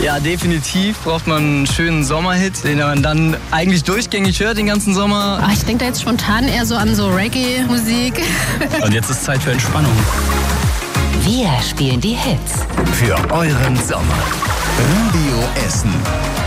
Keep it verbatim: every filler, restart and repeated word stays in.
Ja, definitiv braucht man einen schönen Sommerhit, den man dann eigentlich durchgängig hört den ganzen Sommer. Ach, ich denke da jetzt spontan eher so an so Reggae-Musik. Und jetzt ist Zeit für Entspannung. Wir spielen die Hits für euren Sommer. Radio Essen.